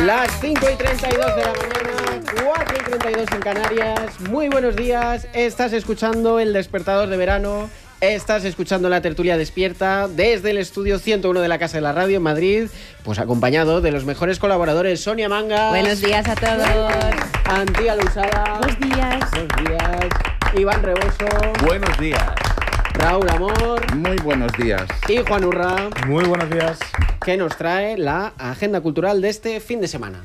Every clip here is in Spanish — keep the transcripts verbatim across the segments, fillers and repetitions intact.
Las cinco y treinta y dos de la mañana, cuatro y treinta y dos en Canarias. Muy buenos días, estás escuchando El Despertador de Verano. Estás escuchando la tertulia despierta desde el estudio ciento uno de la Casa de la Radio en Madrid, pues acompañado de los mejores colaboradores. Sonia Mangas. Buenos días a todos. Antía Lousada. Buenos días. Buenos días. Iván Reboso. Buenos días. Raúl Amor. Muy buenos días. Y Juan Urra. Muy buenos días. Que nos trae la agenda cultural de este fin de semana.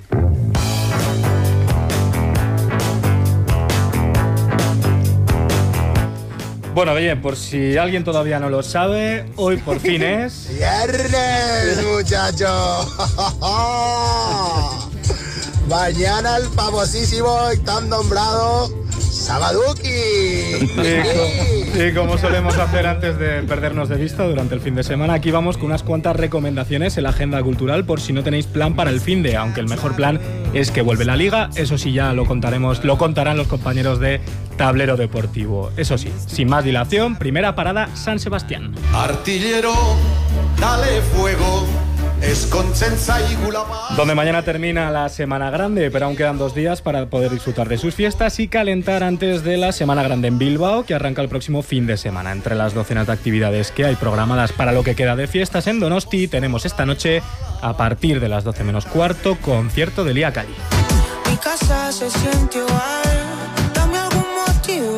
Bueno, bien, por si alguien todavía no lo sabe, hoy por fin es... ¡Viernes, muchachos! Mañana el famosísimo y tan nombrado Sabaduki. Y, y como solemos hacer antes de perdernos de vista durante el fin de semana, aquí vamos con unas cuantas recomendaciones en la agenda cultural por si no tenéis plan para el fin de, aunque el mejor plan es que vuelve la Liga, eso sí ya lo contaremos, lo contarán los compañeros de Tablero Deportivo. Eso sí, sin más dilación, primera parada, San Sebastián. Artillero, dale fuego. Donde mañana termina la Semana Grande, pero aún quedan dos días para poder disfrutar de sus fiestas y calentar antes de la Semana Grande en Bilbao, que arranca el próximo fin de semana. Entre las docenas de actividades que hay programadas para lo que queda de fiestas en Donosti, tenemos esta noche, a partir de las doce menos cuarto, concierto de Lía Cali. Mi casa se siente igual, dame algún motivo.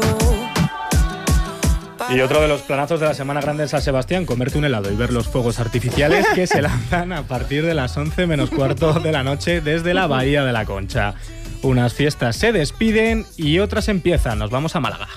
Y otro de los planazos de la Semana Grande en San Sebastián, comerte un helado y ver los fuegos artificiales que se lanzan a partir de las once menos cuarto de la noche desde la Bahía de la Concha. Unas fiestas se despiden y otras empiezan. Nos vamos a Málaga.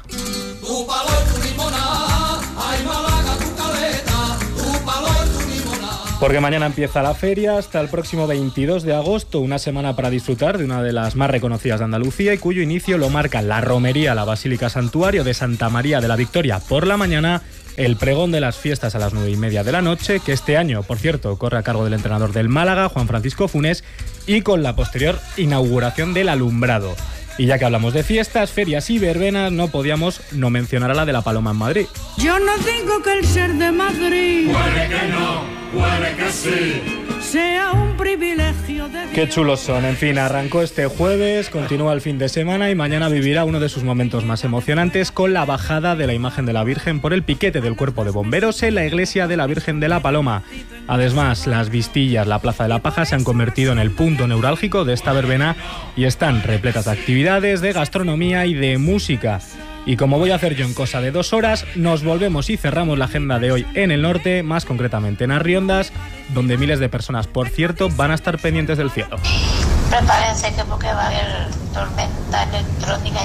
Porque mañana empieza la feria hasta el próximo veintidós de agosto, una semana para disfrutar de una de las más reconocidas de Andalucía y cuyo inicio lo marca la romería, la Basílica Santuario de Santa María de la Victoria por la mañana, el pregón de las fiestas a las nueve y media de la noche, que este año, por cierto, corre a cargo del entrenador del Málaga, Juan Francisco Funes, y con la posterior inauguración del alumbrado. Y ya que hablamos de fiestas, ferias y verbenas, no podíamos no mencionar a la de la Paloma en Madrid. Yo no digo que el ser de Madrid Puede que no, puede que sí. sea un privilegio de Dios. Qué chulos son. En fin, arrancó este jueves, continúa el fin de semana y mañana vivirá uno de sus momentos más emocionantes con la bajada de la imagen de la Virgen por el piquete del cuerpo de bomberos en la iglesia de la Virgen de la Paloma. Además, las Vistillas, la Plaza de la Paja, se han convertido en el punto neurálgico de esta verbena y están repletas de actividades, de gastronomía y de música. Y como voy a hacer yo en cosa de dos horas, nos volvemos y cerramos la agenda de hoy en el norte, más concretamente en Arriondas, donde miles de personas, por cierto, van a estar pendientes del cielo. Prepárense que porque va a haber tormenta electrónica.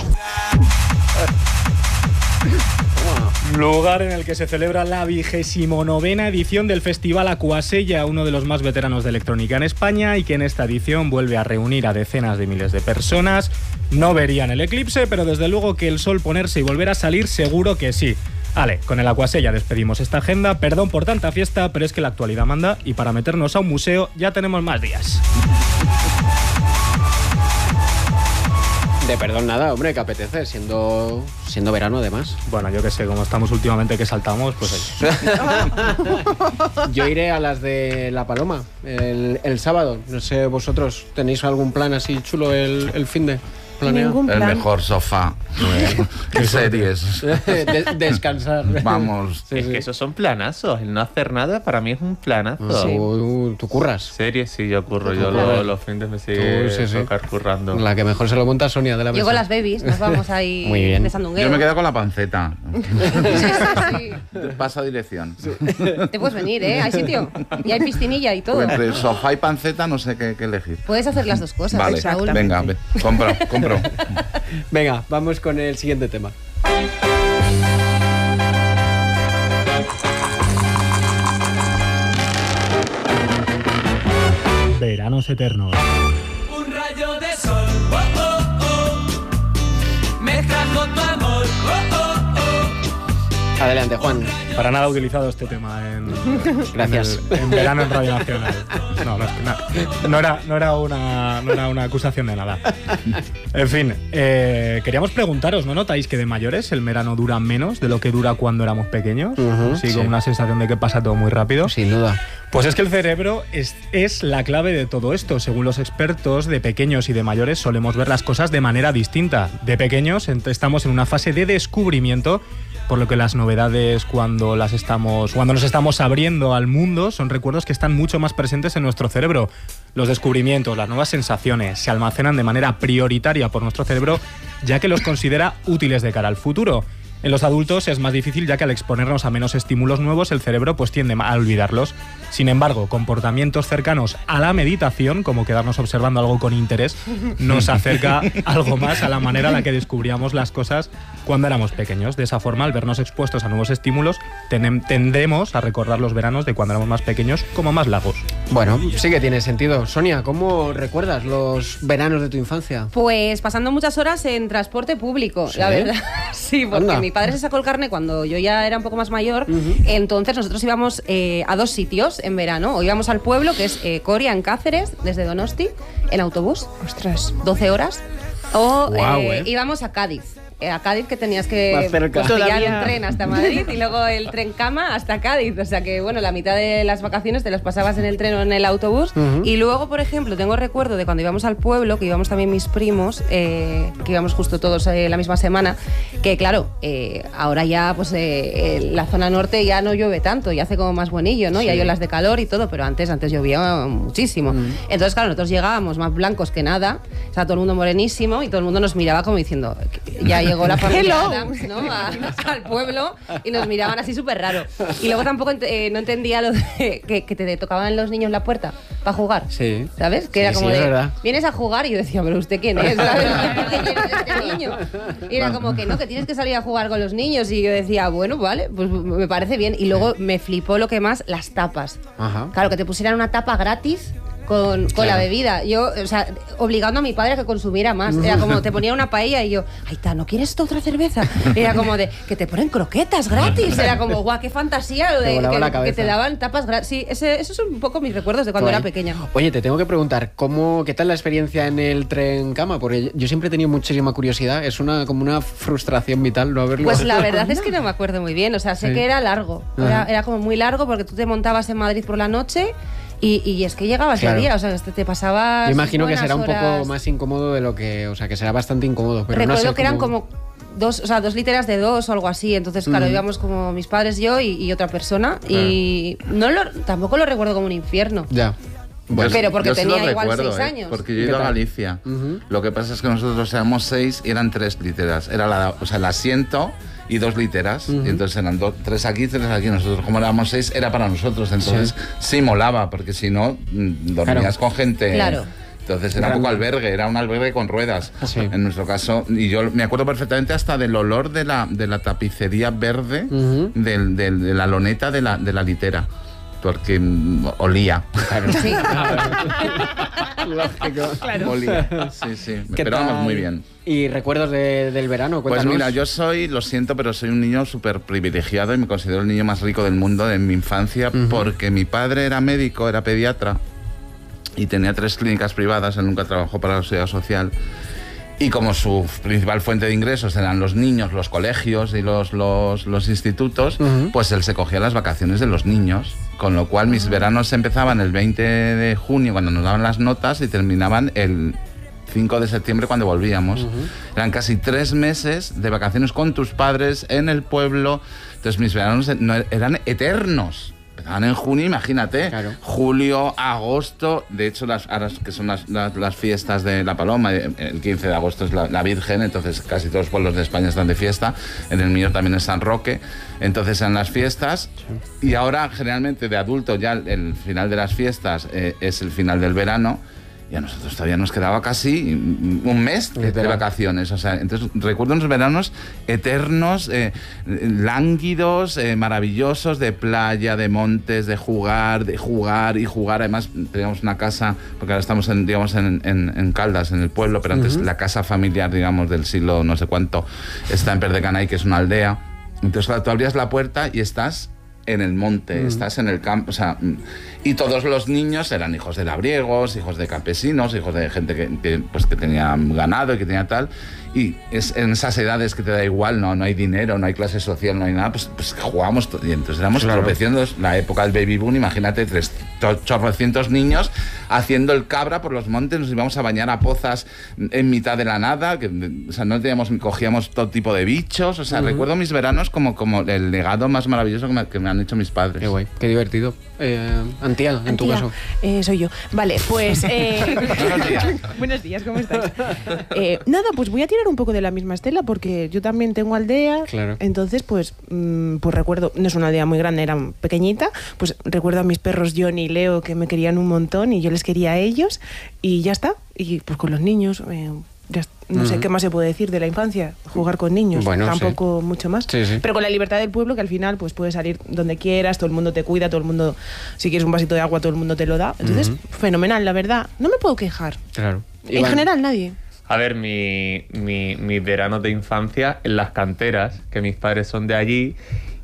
Lugar en el que se celebra la vigésimo novena edición del Festival Acuasella, uno de los más veteranos de electrónica en España y que en esta edición vuelve a reunir a decenas de miles de personas. No verían el eclipse, pero desde luego que el sol ponerse y volver a salir seguro que sí. Vale, con el Acuasella despedimos esta agenda, perdón por tanta fiesta, pero es que la actualidad manda y para meternos a un museo ya tenemos más días. De perdón nada, hombre, que apetece, siendo siendo verano además. Bueno, yo que sé, como estamos últimamente que saltamos, pues oye. Yo iré a las de La Paloma el, el sábado. No sé, vosotros, ¿tenéis algún plan así chulo el, el fin de planeado? El mejor sofá. ¿Qué series? De, descansar. Vamos. Sí, es sí. que esos son planazos. El no hacer nada para mí es un planazo. Sí. ¿Tú, tú curras? Series, sí, yo curro. Yo curras? lo, los fines me sigue Tú, sí, sí. tocar currando. La que mejor se lo monta Sonia de la Yo mesa. con las babies, nos vamos ahí Muy bien. de sandungueo. Yo me quedo con la panceta. Sí. Pasa dirección. Te puedes venir, ¿eh? Hay sitio. Y hay piscinilla y todo. Pues entre sofá y panceta no sé qué, qué elegir. Puedes hacer las dos cosas, Vale, ¿eh, Raúl? venga, ve, compro, compro. Venga, vamos con el siguiente tema. Veranos eternos. Un rayo de sol, oh, oh, oh, me trajo tu amor, oh, oh, oh. Adelante, Juan. Para nada utilizado este tema en, Gracias. en, el, en verano en Radio Nacional. No, no, es que na, no, era, no, era una, no era una acusación de nada. En fin, eh, queríamos preguntaros, ¿no notáis que de mayores el verano dura menos de lo que dura cuando éramos pequeños? Uh-huh, sí, sí, con una sensación de que pasa todo muy rápido. Sin duda. Pues es que el cerebro es, es la clave de todo esto. Según los expertos, de pequeños y de mayores solemos ver las cosas de manera distinta. De pequeños estamos en una fase de descubrimiento, por lo que las novedades cuando las estamos, cuando nos estamos abriendo al mundo son recuerdos que están mucho más presentes en nuestro cerebro. Los descubrimientos, las nuevas sensaciones se almacenan de manera prioritaria por nuestro cerebro, ya que los considera útiles de cara al futuro. En los adultos es más difícil, ya que al exponernos a menos estímulos nuevos el cerebro pues tiende a olvidarlos. Sin embargo, comportamientos cercanos a la meditación, como quedarnos observando algo con interés, nos acerca algo más a la manera en la que descubríamos las cosas cuando éramos pequeños. De esa forma, al vernos expuestos a nuevos estímulos, tendemos a recordar los veranos de cuando éramos más pequeños como más largos. Bueno, sí que tiene sentido. Sonia, ¿cómo recuerdas los veranos de tu infancia? Pues pasando muchas horas en transporte público, ¿Sí? la verdad. Sí, porque Anda. mi padre se sacó el carné cuando yo ya era un poco más mayor. Uh-huh. Entonces nosotros íbamos eh, a dos sitios en verano. O íbamos al pueblo, que es eh, Coria, en Cáceres, desde Donosti, en autobús. Ostras, doce horas. O Guau, eh, eh. íbamos a Cádiz. A Cádiz, que tenías que pues, pillar un tren hasta Madrid y luego el tren cama hasta Cádiz. O sea que, bueno, la mitad de las vacaciones te las pasabas en el tren o en el autobús. Uh-huh. Y luego, por ejemplo, tengo recuerdo de cuando íbamos al pueblo, que íbamos también mis primos, eh, que íbamos justo todos eh, la misma semana, que claro, eh, ahora ya pues eh, eh, la zona norte ya no llueve tanto, ya hace como más buenillo, ¿no? Sí. Y hay olas de calor y todo, pero antes, antes llovía muchísimo. Uh-huh. Entonces, claro, nosotros llegábamos más blancos que nada, o sea, todo el mundo morenísimo y todo el mundo nos miraba como diciendo, ya llegó la familia Adams, ¿no? A, al pueblo, y nos miraban así súper raro. Y luego tampoco eh, no entendía lo de que, que te tocaban los niños la puerta para jugar. Sí. ¿Sabes? Que sí, era como sí, de, verdad. Vienes a jugar, y yo decía, pero ¿usted quién es? ¿Sabes? ¿Quién es este niño? Y era como que no, que tienes que salir a jugar con los niños. Y yo decía, bueno, vale, pues me parece bien. Y luego me flipó lo que más, las tapas. Ajá. Claro, que te pusieran una tapa gratis con, con claro. la bebida. Yo, o sea, obligando a mi padre a que consumiera más. Era como, te ponía una paella y yo, ay, ta, ¿no quieres otra cerveza? Era como de, que te ponen croquetas gratis. Era como, guau, qué fantasía lo de que, que te daban tapas gratis. Sí, ese, esos son un poco mis recuerdos de cuando Guay. era pequeña. Oye, te tengo que preguntar, ¿cómo, ¿qué tal la experiencia en el tren cama? Porque yo siempre he tenido muchísima curiosidad. Es una como una frustración vital no haberlo. Pues la verdad es que no me acuerdo muy bien. O sea, sé sí. que era largo. Era, era como muy largo porque tú te montabas en Madrid por la noche. Y, y es que llegabas claro. de día, o sea, te, te pasabas. Yo imagino que será horas. un poco más incómodo de lo que. O sea, que será bastante incómodo. Pero Recuerdo no sé que eran cómo... como dos, o sea, dos literas de dos o algo así. Entonces, claro, mm. íbamos como mis padres, yo y, y otra persona. Ah. Y no lo, tampoco lo recuerdo como un infierno. Ya. Bueno, pero porque yo tenía sí lo igual recuerdo, seis eh, años. Porque yo he ido a Galicia. Uh-huh. Lo que pasa es que nosotros éramos seis y eran tres literas. Era la, o sea, el asiento y dos literas. Uh-huh. Y entonces eran do, tres aquí, tres aquí. Nosotros, como éramos seis, era para nosotros. Entonces sí, sí molaba, porque si no, dormías claro. con gente. Claro. Entonces era un poco albergue, era un albergue con ruedas, sí. en nuestro caso. Y yo me acuerdo perfectamente hasta del olor de la, de la tapicería verde, uh-huh. del, del, de la loneta de la, de la litera. Porque olía. Claro. Sí. Lógico. Claro. Olía. Sí, sí. Pero vamos muy bien. ¿Y recuerdos de, del verano? Cuéntanos. Pues mira, yo soy, lo siento, pero soy un niño súper privilegiado y me considero el niño más rico del mundo de mi infancia, uh-huh. porque mi padre era médico, era pediatra y tenía tres clínicas privadas. Él nunca trabajó para la Seguridad Social. Y como su principal fuente de ingresos eran los niños, los colegios y los, los, los institutos, uh-huh. pues él se cogía las vacaciones de los niños. Con lo cual mis veranos empezaban el veinte de junio cuando nos daban las notas y terminaban el cinco de septiembre cuando volvíamos. Uh-huh. Eran casi tres meses de vacaciones con tus padres en el pueblo. Entonces mis veranos no, eran eternos. Empezaban en junio, imagínate, claro. julio, agosto, de hecho las ahora que son las, las, las fiestas de la Paloma, el quince de agosto es la, la Virgen, entonces casi todos los pueblos de España están de fiesta, en el mío también es San Roque, entonces eran las fiestas, sí. y ahora generalmente de adulto ya el final de las fiestas eh, es el final del verano, y a nosotros todavía nos quedaba casi un mes de, de vacaciones. O sea, entonces recuerdo unos veranos eternos, eh, lánguidos, eh, maravillosos, de playa, de montes, de jugar, de jugar y jugar. Además, teníamos una casa, porque ahora estamos en, digamos, en, en, en Caldas, en el pueblo, pero antes uh-huh. la casa familiar, digamos, del siglo no sé cuánto, está en Perdecanay, que es una aldea. Entonces, claro, tú abrías la puerta y estás en el monte, mm. estás en el campo, o sea, y todos los niños eran hijos de labriegos, hijos de campesinos, hijos de gente que, que, pues, que tenía ganado y que tenía tal, y es en esas edades que te da igual, no, no hay dinero, no hay clase social, no hay nada, pues, pues jugamos, y entonces éramos claro. tropecientos, la época del baby boom, imagínate, tres, chorrocientos niños haciendo el cabra por los montes, nos íbamos a bañar a pozas en mitad de la nada, que, o sea, no teníamos, cogíamos todo tipo de bichos, o sea, uh-huh. recuerdo mis veranos como, como el legado más maravilloso que me, que me han hecho mis padres. Qué guay, qué divertido. Eh, Antía, en Antía, tu caso. Eh, soy yo. Vale, pues... Eh... Buenos días. Buenos días, ¿cómo estás? Eh, nada, pues voy a tirar un poco de la misma estela porque yo también tengo aldea. Claro. Entonces, pues, mmm, pues recuerdo, no es una aldea muy grande, era pequeñita, pues recuerdo a mis perros John y Leo que me querían un montón y yo les quería a ellos y ya está. Y pues con los niños... Eh, Ya, no uh-huh. sé qué más se puede decir de la infancia, jugar con niños, bueno, tampoco sí. mucho más, sí, sí. pero con la libertad del pueblo que al final pues puedes salir donde quieras, todo el mundo te cuida, todo el mundo, si quieres un vasito de agua, todo el mundo te lo da, entonces uh-huh. fenomenal, la verdad, no me puedo quejar. Claro. En Iván. General nadie. A ver, mi, mi, mis veranos de infancia en las canteras, que mis padres son de allí,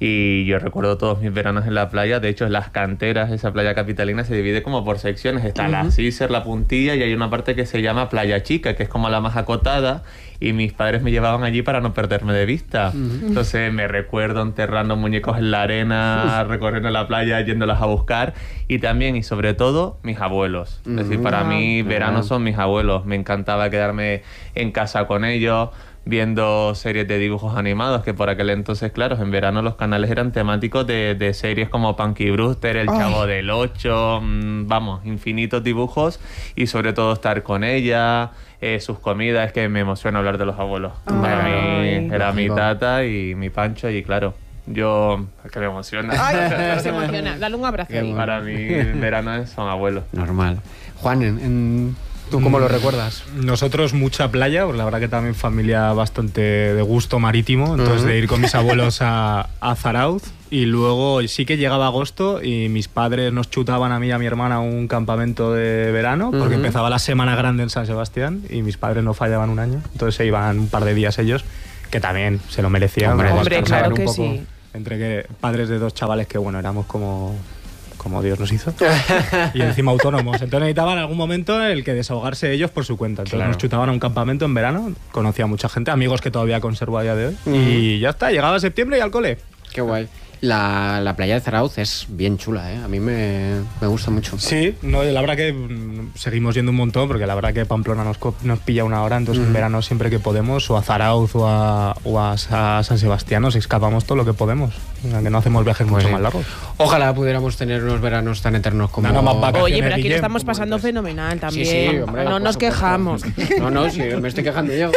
y yo recuerdo todos mis veranos en la playa. De hecho, en las canteras, esa playa capitalina se divide como por secciones. Está uh-huh. la Cícer, la Puntilla, y hay una parte que se llama Playa Chica, que es como la más acotada, y mis padres me llevaban allí para no perderme de vista. Uh-huh. Entonces me recuerdo enterrando muñecos en la arena, uh-huh. recorriendo la playa, yéndolas a buscar, y también y sobre todo mis abuelos. Uh-huh. Es decir, para mí veranos son mis abuelos. Me encantaba quedarme en casa con ellos, viendo series de dibujos animados, que por aquel entonces, claro, en verano los canales eran temáticos de, de series como Punky Brewster, El Chavo Ay. del Ocho, mmm, vamos, infinitos dibujos, y sobre todo estar con ella, eh, sus comidas. Es que me emociona hablar de los abuelos. Ay. Para mí era mi tata y mi Pancho, y claro, yo, es que me emociona. Ay, se emociona, dale un abrazo. Bueno. Para mí, verano son abuelos. Normal. Juan, en... en... ¿Tú cómo lo recuerdas? Nosotros mucha playa, pues la verdad que también familia bastante de gusto marítimo, entonces uh-huh. de ir con mis abuelos a, a Zarauz, y luego sí que llegaba agosto y mis padres nos chutaban a mí y a mi hermana a un campamento de verano, porque uh-huh. empezaba la semana grande en San Sebastián y mis padres no fallaban un año, entonces se iban un par de días ellos, que también se lo merecían. Hombre, hombre claro que un poco, sí. Entre que padres de dos chavales que bueno, éramos como... como Dios nos hizo, y encima autónomos. Entonces necesitaban en algún momento el que desahogarse ellos por su cuenta. Entonces claro. nos chutaban a un campamento en verano, conocía a mucha gente, amigos que todavía conservo a día de hoy, uh-huh. y ya está, llegaba septiembre y al cole. Qué guay. La, la playa de Zarauz es bien chula, ¿eh? A mí me, me gusta mucho. Sí, no, la verdad que mm, seguimos yendo un montón, porque la verdad que Pamplona nos, nos pilla una hora, entonces mm. en verano siempre que podemos, o a Zarauz o a, o a, a San Sebastián, nos escapamos todo lo que podemos, que no hacemos viajes pues mucho sí. más largos. Ojalá pudiéramos tener unos veranos tan eternos como... No, no, Oye, pero aquí Guillem, lo estamos pasando antes. Fenomenal también. Sí, sí, hombre, no nos quejamos. No, no, sí, me estoy quejando yo.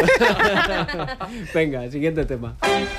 Venga, siguiente tema.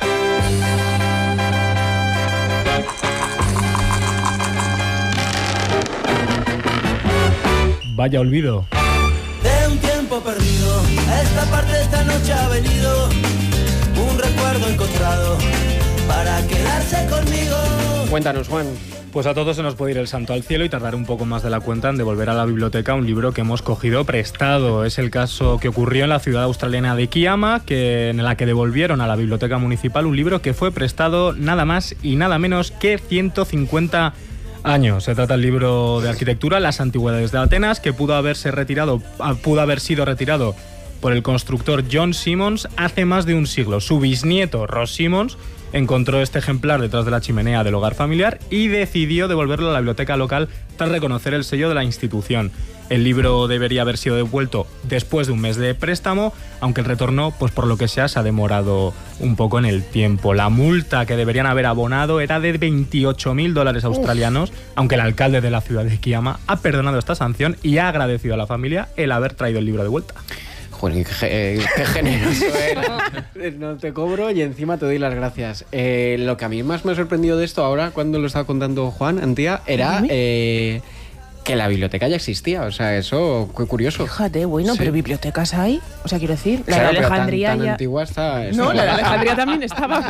Vaya olvido. De un tiempo perdido, a esta parte esta noche ha venido un recuerdo encontrado para quedarse conmigo. Cuéntanos, Juan. Pues a todos se nos puede ir el santo al cielo y tardar un poco más de la cuenta en devolver a la biblioteca un libro que hemos cogido prestado. Es el caso que ocurrió en la ciudad australiana de Kiama, que, en la que devolvieron a la biblioteca municipal un libro que fue prestado nada más y nada menos que ciento cincuenta años. Se trata del libro de arquitectura Las antigüedades de Atenas, que pudo haberse retirado, pudo haber sido retirado por el constructor John Simmons hace más de un siglo. Su bisnieto, Ross Simmons, encontró este ejemplar detrás de la chimenea del hogar familiar y decidió devolverlo a la biblioteca local tras reconocer el sello de la institución. El libro debería haber sido devuelto después de un mes de préstamo, aunque el retorno, pues por lo que sea, se ha demorado un poco en el tiempo. La multa que deberían haber abonado era de veintiocho mil dólares australianos, Uf. aunque el alcalde de la ciudad de Kiama ha perdonado esta sanción y ha agradecido a la familia el haber traído el libro de vuelta. Joder, qué, qué generoso eres. No te cobro y encima te doy las gracias. Eh, lo que a mí más me ha sorprendido de esto ahora, cuando lo estaba contando Juan, Antía, era eh, que la biblioteca ya existía. O sea, eso, qué curioso. Fíjate, bueno, sí. pero bibliotecas hay. O sea, quiero decir, la claro, de Alejandría tan, tan ya... antigua está... No, está la de Alejandría también estaba.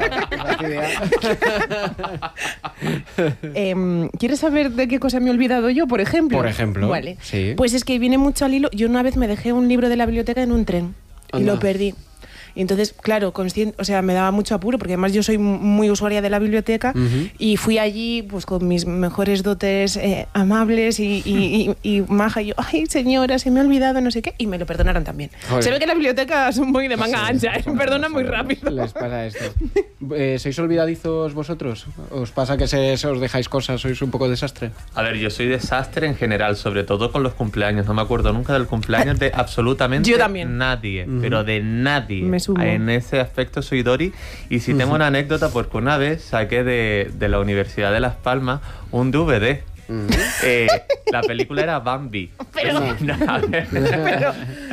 eh, ¿Quieres saber de qué cosa me he olvidado yo, por ejemplo? Por ejemplo, vale. sí. Pues es que viene mucho al hilo. Yo una vez me dejé un libro de la biblioteca en un tren. Anda. Y lo perdí. Y entonces, claro, consciente, o sea, me daba mucho apuro, porque además yo soy muy usuaria de la biblioteca, uh-huh. y fui allí pues con mis mejores dotes eh, amables y, y, y, y maja, y yo, ay señora, se me ha olvidado no sé qué, y me lo perdonaron también. Joder. Se ve que la biblioteca son muy de manga sí, ancha, ¿eh? Perdona muy rápido. Les pasa esto. Eh, ¿Sois olvidadizos vosotros? ¿Os pasa que se, se os dejáis cosas? ¿Sois un poco desastre? A ver, yo soy desastre en general, sobre todo con los cumpleaños. No me acuerdo nunca del cumpleaños de absolutamente yo también. nadie, uh-huh. pero de nadie. Me sumo. En ese aspecto soy Dori. Y si uh-huh. tengo una anécdota, porque una vez saqué de, de la Universidad de Las Palmas un D V D. Mm. Eh, la película era Bambi. Pero, pero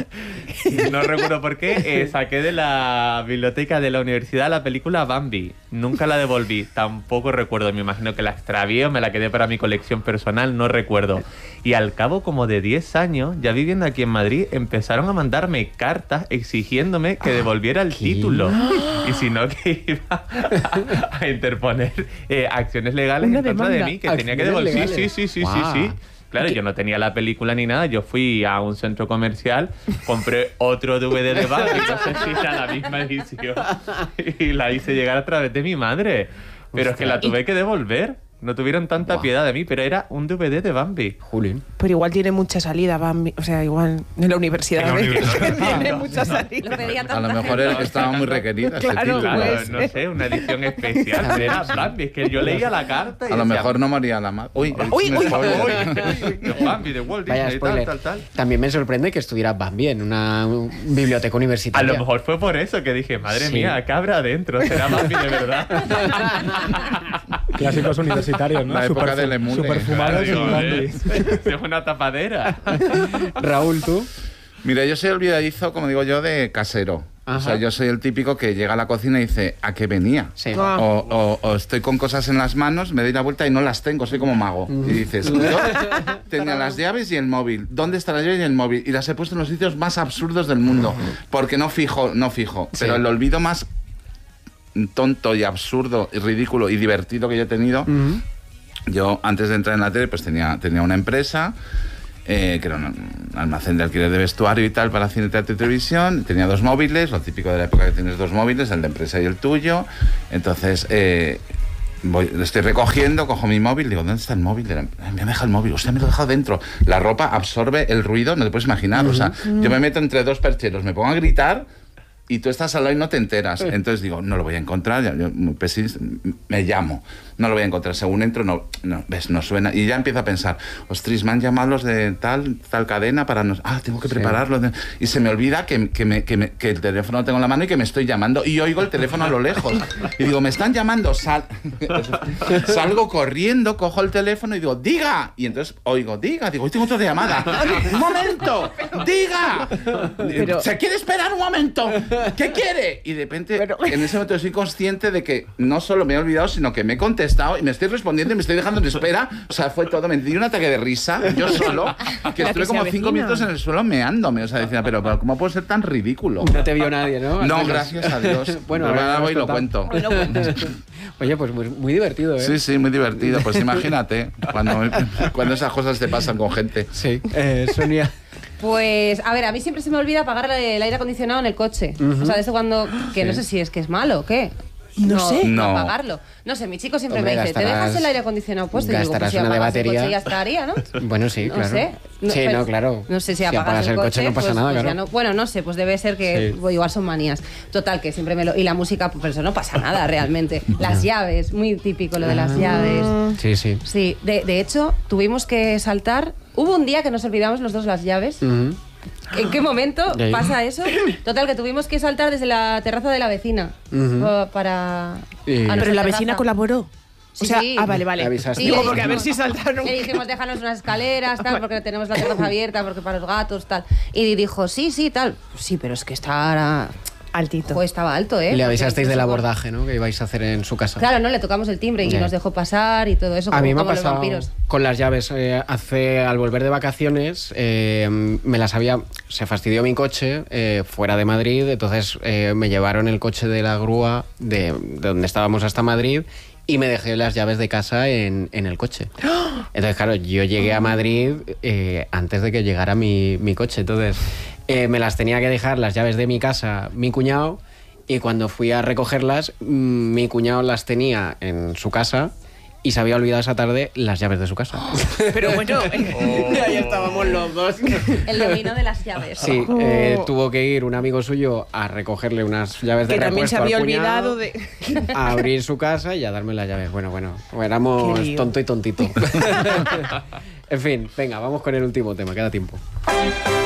no recuerdo por qué. Eh, saqué de la biblioteca de la universidad la película Bambi. Nunca la devolví. Tampoco recuerdo. Me imagino que la extravié o me la quedé para mi colección personal. No recuerdo. Y al cabo como de diez años, ya viviendo aquí en Madrid, empezaron a mandarme cartas exigiéndome que devolviera el ¿Qué? título. Y si no, que iba a, a interponer eh, acciones legales en contra de mí, que tenía que devolver. Sí, sí, sí, wow. sí, sí. Claro, yo no tenía la película ni nada. Yo fui a un centro comercial, compré otro D V D de Bambi, no sé si era la misma edición, y la hice llegar a través de mi madre. Pero Hostia. es que la tuve que devolver. No tuvieron tanta wow. piedad de mí, pero era un D V D de Bambi. Julín. Pero igual tiene mucha salida Bambi. O sea, igual en la universidad. En la universidad. tiene no, mucha no. salida. A lo mejor era que estaba muy requerida. Claro, claro pues. no sé, una edición especial. Era Bambi, es que yo leía la carta y a lo decía, mejor no moría la madre. Uy, uy, uy, uy. Bambi de Walt Disney, tal, tal, tal. También me sorprende que estuviera Bambi en una biblioteca universitaria. A lo mejor fue por eso que dije, madre sí. mía, ¿qué habrá adentro? ¿Será Bambi de verdad? Clásicos universitarios, ¿no? La Super, época del emule. Super fumados y Bambi. Es una tapadera. Raúl, ¿tú? Mira, yo soy olvidadizo, como digo yo, de casero. Ajá. O sea, yo soy el típico que llega a la cocina y dice, ¿a qué venía? Sí. O, o, o estoy con cosas en las manos, me doy la vuelta y no las tengo, soy como mago. Uh-huh. Y dices, yo tenía las llaves y el móvil. ¿Dónde está la llave y el móvil? Y las he puesto en los sitios más absurdos del mundo. Uh-huh. Porque no fijo, no fijo. Sí. Pero el olvido más tonto y absurdo y ridículo y divertido que yo he tenido... Uh-huh. Yo, antes de entrar en la tele, pues tenía, tenía una empresa, eh, que era un almacén de alquiler de vestuario y tal para cine, teatro y televisión. Tenía dos móviles, lo típico de la época que tienes dos móviles, el de empresa y el tuyo. Entonces, eh, voy, lo estoy recogiendo, cojo mi móvil, digo, ¿dónde está el móvil? De la, me ha dejado el móvil, usted me lo ha dejado dentro. La ropa absorbe el ruido, no te puedes imaginar. Uh-huh. O sea, yo me meto entre dos percheros, me pongo a gritar... Y tú estás al lado y no te enteras. Entonces digo, no lo voy a encontrar. Yo, muy pesimista, me llamo. No lo voy a encontrar. Según entro, no, no, ves, no suena. Y ya empiezo a pensar, ostras, me han llamado los de tal, tal cadena para... Nos... Ah, tengo que prepararlo. Sí. Y se me olvida que, que, me, que, me, que el teléfono lo tengo en la mano y que me estoy llamando. Y oigo el teléfono a lo lejos. Y digo, me están llamando. Sal... Salgo corriendo, cojo el teléfono y digo, diga. Y entonces oigo, diga. Digo, hoy tengo otra llamada. ¡Un momento! ¡Diga! Pero... ¿Se quiere esperar un momento? ¿Qué quiere? Y de repente, pero... en ese momento soy consciente de que no solo me he olvidado, sino que me he contestado y me estoy respondiendo y me estoy dejando en espera. O sea, fue todo. Me di un ataque de risa, yo solo, que estuve como cinco minutos en el suelo meándome. O sea, decía, pero, pero ¿cómo puede ser tan ridículo? No te vio nadie, ¿no? No, gracias a Dios. Bueno, ahora voy y lo cuento. Oye, pues muy, muy divertido, ¿eh? Sí, sí, muy divertido. Pues imagínate, cuando, cuando esas cosas te pasan con gente. Sí. Eh, Sonia... Pues, a ver, a mí siempre se me olvida apagar el aire acondicionado en el coche. Uh-huh. O sea, desde cuando... Que sí. No sé si es que es malo o qué. No, no sé. No apagarlo. No sé, mi chico siempre Hombre, me dice, ¿te dejas el aire acondicionado puesto? Y digo, pues si una de batería. El coche ya estaría, ¿no? Bueno, sí, no claro. Sé. No, sí, pues, no, claro. No sé si, si apagas, apagas el coche, coche no pasa pues, nada, pues claro. No, bueno, no sé, pues debe ser que sí. Pues, igual son manías. Total, que siempre me lo... Y la música, pues eso no pasa nada realmente. Las llaves, muy típico lo de las llaves. Sí, sí. Sí, de, de hecho, tuvimos que saltar... Hubo un día que nos olvidamos los dos las llaves. Uh-huh. ¿En qué momento pasa eso? Total, que tuvimos que saltar desde la terraza de la vecina uh-huh. para... Eh. Pero la terraza. Vecina colaboró. Sí, o sea, sí. ah, vale, vale. Sí, Digo, porque a ver si saltaron. Le dijimos, déjanos unas escaleras, tal, porque tenemos la terraza abierta, porque para los gatos, tal. Y dijo, sí, sí, tal. Sí, pero es que estaba... Altito. Pues estaba alto, ¿eh? Y le avisasteis del abordaje, ¿no? Que ibais a hacer en su casa. Claro, no, le tocamos el timbre y yeah. nos dejó pasar y todo eso. A como, mí me ha como pasado los vampiros. Con las llaves. Eh, hace, al volver de vacaciones, eh, me las había... Se fastidió mi coche eh, fuera de Madrid, entonces eh, me llevaron el coche de la grúa de, de donde estábamos hasta Madrid y me dejé las llaves de casa en, en el coche. Entonces, claro, yo llegué a Madrid eh, antes de que llegara mi, mi coche, entonces... Eh, me las tenía que dejar las llaves de mi casa mi cuñado Y cuando fui a recogerlas, mmm, mi cuñado las tenía en su casa y se había olvidado esa tarde las llaves de su casa. Pero bueno, y ahí estábamos los dos. El dominio de las llaves. Sí, eh, tuvo que ir un amigo suyo a recogerle unas llaves de que también se repuesto había al cuñado, olvidado de... a abrir su casa y a darme las llaves. Bueno, bueno, éramos tonto y tontito. En fin, venga, vamos con el último tema, queda tiempo.